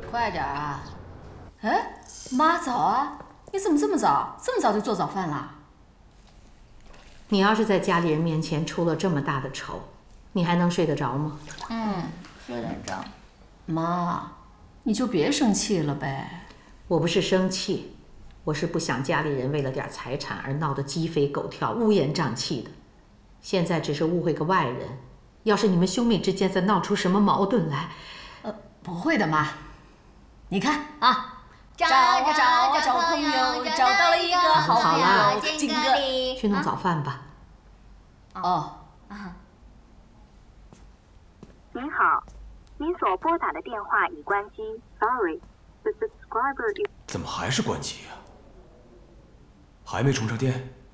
快点啊！哎，妈早啊！你怎么这么早？这么早就做早饭了？ 你要是在家里人面前出了这么大的丑，你还能睡得着吗？ 睡得着。妈，你就别生气了呗。 我不是生气，我是不想家里人为了点财产而闹得鸡飞狗跳、乌烟瘴气的。现在只是误会个外人，要是你们兄妹之间再闹出什么矛盾来， 不会的，妈。你看啊，找朋友，找到了一个好朋友，金哥， 去弄早饭吧。 您好，您所拨打的电话已关机。Sorry, the subscriber is…… 怎么还是关机呀？还没充上电？